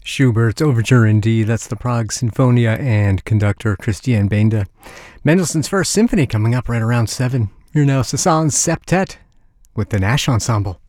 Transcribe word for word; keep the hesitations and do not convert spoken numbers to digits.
Schubert's Overture in D, that's the Prague Sinfonia, and conductor Christian Benda. Mendelssohn's First Symphony coming up right around seven. You're now Sasson's Septet with the Nash Ensemble.